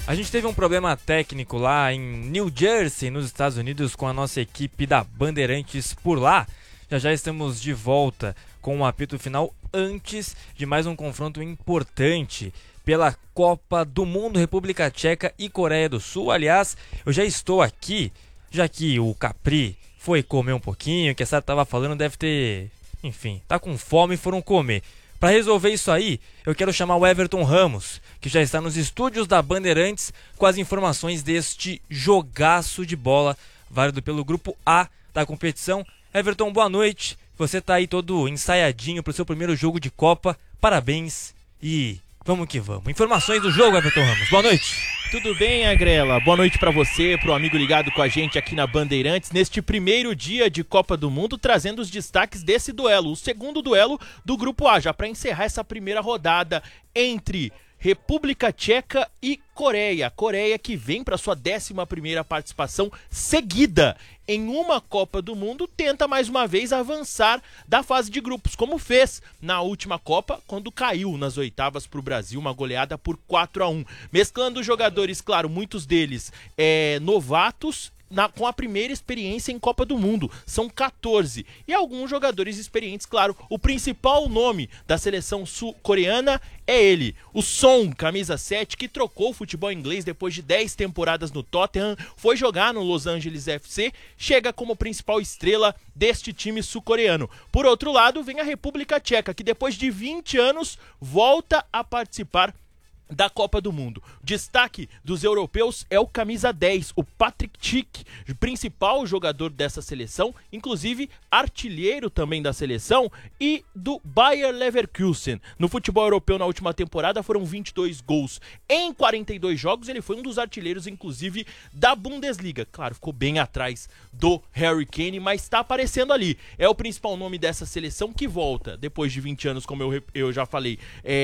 A gente teve um problema técnico lá em New Jersey, nos Estados Unidos, com a nossa equipe da Bandeirantes por lá. Já estamos de volta com o apito final antes de mais um confronto importante pela Copa do Mundo, República Tcheca e Coreia do Sul. Aliás, eu já estou aqui, já que o Capri foi comer um pouquinho, que a Sara estava falando, deve ter, enfim, tá com fome e foram comer. Para resolver isso aí, eu quero chamar o Everton Ramos, que já está nos estúdios da Bandeirantes com as informações deste jogaço de bola, válido pelo grupo A da competição. Everton, boa noite. Você tá aí todo ensaiadinho pro seu primeiro jogo de Copa. Parabéns e vamos que vamos. Informações do jogo, Everton Ramos. Boa noite. Tudo bem, Agrela? Boa noite pra você, pro amigo ligado com a gente aqui na Bandeirantes, neste primeiro dia de Copa do Mundo, trazendo os destaques desse duelo, o segundo duelo do Grupo A, já pra encerrar essa primeira rodada entre República Tcheca e Coreia. Coreia que vem para sua 11ª participação seguida em uma Copa do Mundo, tenta mais uma vez avançar da fase de grupos, como fez na última Copa, quando caiu nas oitavas para o Brasil, uma goleada por 4-1. Mesclando jogadores, claro, muitos deles novatos, com a primeira experiência em Copa do Mundo, são 14, e alguns jogadores experientes, claro. O principal nome da seleção sul-coreana é ele, o Son, camisa 7, que trocou o futebol inglês depois de 10 temporadas no Tottenham, foi jogar no Los Angeles FC, chega como principal estrela deste time sul-coreano. Por outro lado, vem a República Tcheca, que depois de 20 anos volta a participar da Copa do Mundo. Destaque dos europeus é o camisa 10, o Patrick Schick, principal jogador dessa seleção, inclusive artilheiro também da seleção e do Bayer Leverkusen. No futebol europeu na última temporada foram 22 gols em 42 jogos, ele foi um dos artilheiros inclusive da Bundesliga. Claro, ficou bem atrás do Harry Kane, mas está aparecendo ali. É o principal nome dessa seleção que volta, depois de 20 anos, como eu já falei,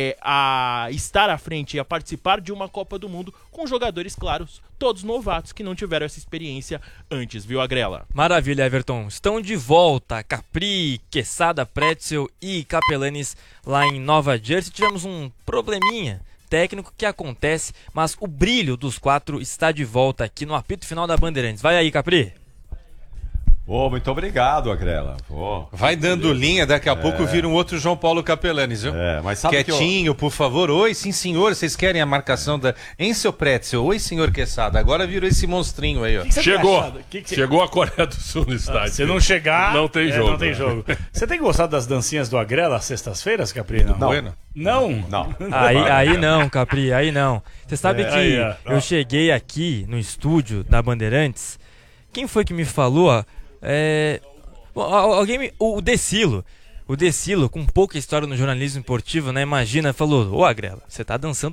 a estar à frente e a participar de uma Copa do Mundo com jogadores, claros, todos novatos que não tiveram essa experiência antes, viu, Agrela? Maravilha, Everton. Estão de volta Capri, Quesada, Pretzel e Capelanes lá em Nova Jersey. Tivemos um probleminha técnico que acontece, mas o brilho dos quatro está de volta aqui no apito final da Bandeirantes. Vai aí, Capri. Muito obrigado, Agrela. Vai dando linha, daqui a pouco vira um outro João Paulo Capelanes, viu? Mas sabe quietinho, por favor. Oi, sim senhor, vocês querem a marcação da... Em seu Pretzel, oi senhor Quesada. Agora virou esse monstrinho aí, ó. Chegou a Coreia do Sul no estádio. Se não chegar, não tem jogo. Não tem jogo. Você tem gostado das dancinhas do Agrela às sextas-feiras, Capri? Não. Não. Aí não, Capri, aí não. Você sabe que eu cheguei aqui no estúdio da Bandeirantes, quem foi que me falou, o Decilo, com pouca história no jornalismo esportivo, né? Imagina, falou: Agrela, você tá dançando